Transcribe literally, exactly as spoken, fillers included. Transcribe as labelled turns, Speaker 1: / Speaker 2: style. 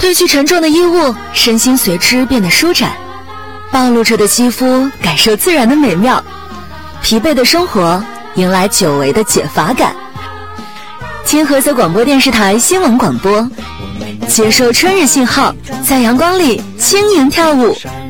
Speaker 1: 褪去沉重的衣物，身心随之变得舒展，暴露着的肌肤感受自然的美妙，疲惫的生活迎来久违的解乏感。听菏泽广播电视台新闻广播，接受春日信号，在阳光里轻盈跳舞，